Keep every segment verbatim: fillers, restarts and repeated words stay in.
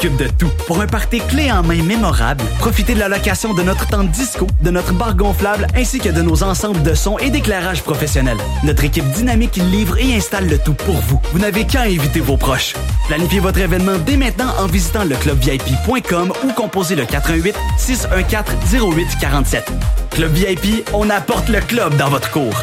s'occupe de tout. Pour un party clé en main mémorable, profitez de la location de notre tente disco, de notre bar gonflable ainsi que de nos ensembles de son et d'éclairage professionnel. Notre équipe dynamique livre et installe le tout pour vous. Vous n'avez qu'à inviter vos proches. Planifiez votre événement dès maintenant en visitant le club v i p point com ou composez le quatre un huit, six un quatre, zéro huit quatre sept. Club V I P, on apporte le club dans votre cour.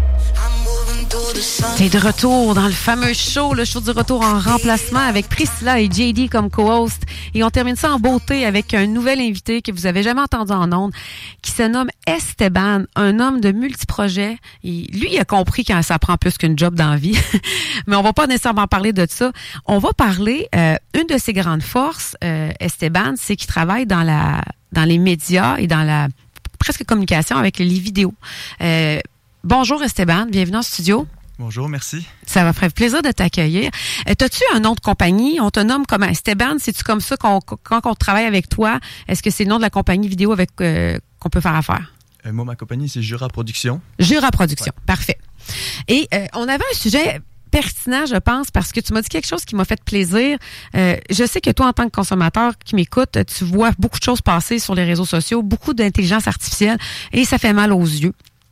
T'es de retour dans le fameux show, le show du retour en remplacement avec Priscilla et J D comme co-host. Et on termine ça en beauté avec un nouvel invité que vous avez jamais entendu en ondes, qui se nomme Esteban, un homme de multiprojets. Et lui, il a compris quand ça prend plus qu'une job dans la vie. Mais on va pas nécessairement parler de ça. On va parler, euh, une de ses grandes forces, euh, Esteban, c'est qu'il travaille dans la dans les médias et dans la presque communication avec les vidéos. Euh, bonjour Esteban, bienvenue en studio. Bonjour, merci. Ça va faire plaisir de t'accueillir. Euh, t'as-tu un nom de compagnie? On te nomme comme Esteban. C'est-tu comme ça qu'on, quand on travaille avec toi? Est-ce que c'est le nom de la compagnie vidéo avec euh, qu'on peut faire affaire? Euh, moi, ma compagnie, c'est Jura Production. Jura Production, ouais. Parfait. Et euh, on avait un sujet pertinent, je pense, parce que tu m'as dit quelque chose qui m'a fait plaisir. Euh, je sais que toi, en tant que consommateur qui m'écoute, tu vois beaucoup de choses passer sur les réseaux sociaux, beaucoup d'intelligence artificielle, et ça fait mal aux yeux.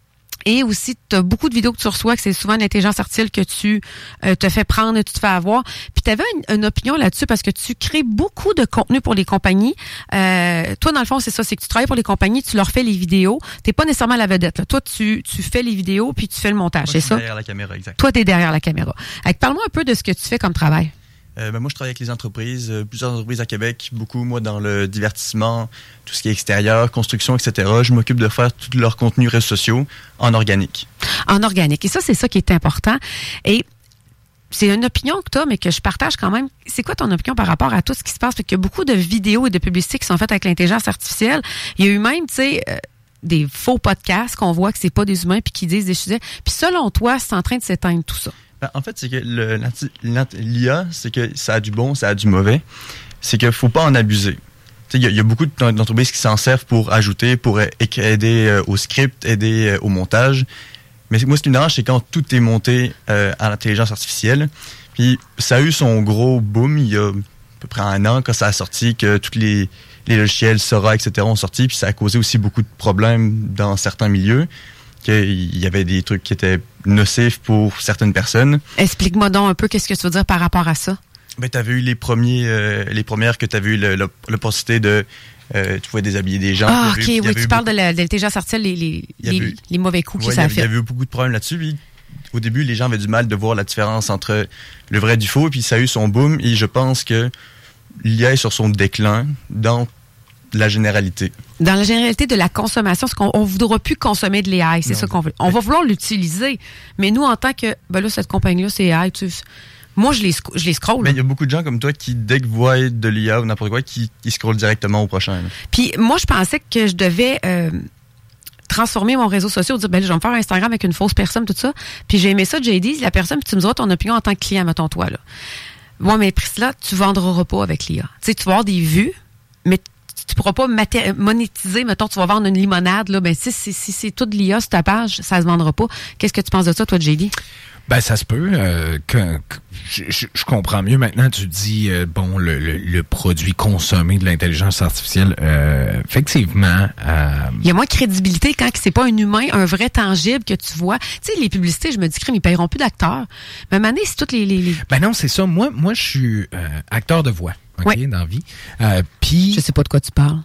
Et aussi, tu as beaucoup de vidéos que tu reçois, que c'est souvent l'intelligence artificielle que tu euh, te fais prendre, tu te fais avoir. Puis tu avais une, une opinion là-dessus parce que tu crées beaucoup de contenu pour les compagnies. Euh, toi, dans le fond, c'est ça, c'est que tu travailles pour les compagnies, tu leur fais les vidéos. Tu n'es pas nécessairement la vedette. Là. Toi, tu, tu fais les vidéos puis tu fais le montage, moi, c'est je suis ça? derrière la caméra, exact. Toi, tu es derrière la caméra. Alors, parle-moi un peu de ce que tu fais comme travail. Euh, ben, moi, je travaille avec les entreprises, euh, plusieurs entreprises à Québec, beaucoup, moi, dans le divertissement, tout ce qui est extérieur, construction, et cetera. Je m'occupe de faire tout leur contenu réseaux sociaux en organique. En organique. Et ça, c'est ça qui est important. Et c'est une opinion que tu as, mais que je partage quand même. C'est quoi ton opinion par rapport à tout ce qui se passe? Parce qu'il y a beaucoup de vidéos et de publicités qui sont faites avec l'intelligence artificielle. Il y a eu même, tu sais... Euh, des faux podcasts qu'on voit que c'est pas des humains puis qui disent des sujets. Puis selon toi, c'est en train de s'éteindre tout ça. Ben, en fait, c'est que le, l'I A, c'est que ça a du bon, ça a du mauvais. C'est qu'il faut pas en abuser. Il y, y a beaucoup d'entreprises qui s'en servent pour ajouter, pour aider euh, au script, aider euh, au montage. Mais moi, ce qui me dérange, c'est quand tout est monté euh, à l'intelligence artificielle. Puis ça a eu son gros boom il y a à peu près un an quand ça a sorti, que tous les, les logiciels Sora, et cetera ont sorti. Puis ça a causé aussi beaucoup de problèmes dans certains milieux. Qu'il y avait des trucs qui étaient nocifs pour certaines personnes. Explique-moi donc un peu qu'est-ce que tu veux dire par rapport à ça. Ben, tu avais eu les premiers, euh, les premières que tu avais eu le, le, l'opportunité de, euh, tu pouvais déshabiller des gens. Ah, ok, eu, oui, tu eu parles beaucoup, de, la, de l'intelligence artificielle, les, les, les, eu, les mauvais coups ouais, que ça a fait. Il y avait eu beaucoup de problèmes là-dessus. Puis, au début, les gens avaient du mal de voir la différence entre le vrai du faux, puis ça a eu son boom, et je pense que l'I A est sur son déclin dans la généralité. Dans la généralité de la consommation, c'est qu'on ne voudra plus consommer de l'A I, c'est non, ça qu'on veut. On va vouloir l'utiliser, mais nous, en tant que, ben là, cette compagnie-là, c'est A I, tu moi, je les, je les scrolle. Mais il y a beaucoup de gens comme toi qui, dès que voient de l'I A ou n'importe quoi, qui, qui scrollent directement au prochain. Là. Puis moi, je pensais que je devais euh, transformer mon réseau social, dire, ben là, je vais me faire un Instagram avec une fausse personne, tout ça. Puis j'ai aimé ça, J D, la personne, puis tu me diras ton opinion en tant que client, mettons toi, là. Moi, mais Priscilla, tu vendras pas avec l'I A. Tu sais, tu vas avoir des vues, mais tu pourras pas maté- monétiser, mettons, tu vas vendre une limonade, là, ben si, si, si c'est tout de l'I A sur ta page, ça se vendra pas. Qu'est-ce que tu penses de ça, toi, J D? Ben, ça se peut. Euh, que, que je, je, je comprends mieux maintenant. Tu dis, euh, bon, le, le, le produit consommé de l'intelligence artificielle, euh, effectivement... Euh, il y a moins de crédibilité quand c'est pas un humain, un vrai tangible que tu vois. Tu sais, les publicités, je me dis, crime, ils paieront plus d'acteurs. Mais à un moment donné, c'est toutes les... les, les... Ben non, c'est ça. Moi, moi je suis euh, acteur de voix. OK, ouais. Dans la vie. Euh, puis je sais pas de quoi tu parles.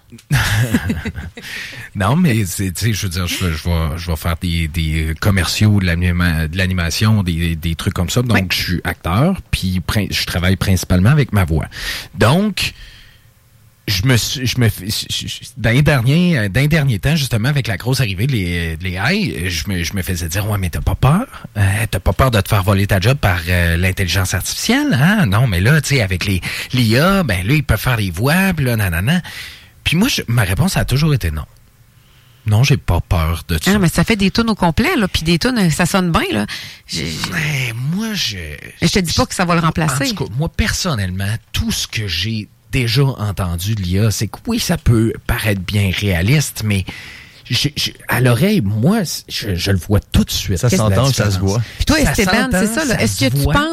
Non, mais c'est, tu sais, je veux dire, je, je vais, je vais faire des, des commerciaux, de, l'anima, de l'animation, des, des trucs comme ça. Donc, ouais. Je suis acteur, puis je travaille principalement avec ma voix. Donc, je me, je me, dans les derniers, dans les derniers temps, justement, avec la grosse arrivée de l'A I, je me, je me faisais dire, ouais, mais t'as pas peur? Euh, t'as pas peur de te faire voler ta job par euh, l'intelligence artificielle? Hein? Non, mais là, tu sais, avec les, l'I A, ben là, ils peuvent faire des voix, puis là, nanana. Puis moi, je, ma réponse a toujours été non. Non, j'ai pas peur de ça. Ah, mais ça fait des tunes au complet, là, puis des tunes, ça sonne bien, là. J'ai, ouais, moi, je... Je te dis pas que ça va le remplacer. En tout cas, moi, personnellement, tout ce que j'ai déjà entendu de l'I A, c'est que oui, ça peut paraître bien réaliste, mais je, je, à l'oreille, moi, je, je le vois tout de suite. Ça s'entend, ça se voit. Puis toi, Esteban, c'est ça, là. Est-ce que tu penses